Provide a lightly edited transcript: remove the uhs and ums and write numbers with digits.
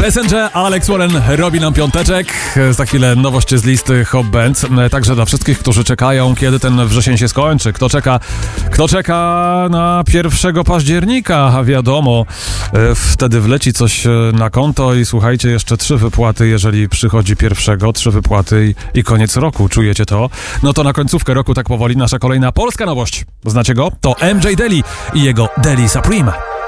Passenger, Alex Warren robi nam piąteczek. Za chwilę nowość z listy Hot Bands. Także dla wszystkich, którzy czekają, kiedy ten wrzesień się skończy. Kto czeka na 1 października? A wiadomo, wtedy wleci coś na konto i słuchajcie, jeszcze 3 wypłaty, jeżeli przychodzi 1, 3 wypłaty i koniec roku. Czujecie to? No to na końcówkę roku tak powoli nasza kolejna polska nowość. Znacie go? To MJ Daly i jego Daly Supreme.